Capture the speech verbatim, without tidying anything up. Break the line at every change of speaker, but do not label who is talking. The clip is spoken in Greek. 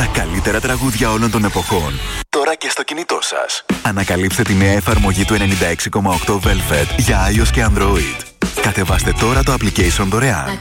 Τα καλύτερα τραγούδια όλων των εποχών. Τώρα και στο κινητό σας. Ανακαλύψτε τη νέα εφαρμογή του ενενήντα έξι κόμμα οκτώ Velvet για iOS και Android. Κατεβάστε τώρα το application δωρεάν.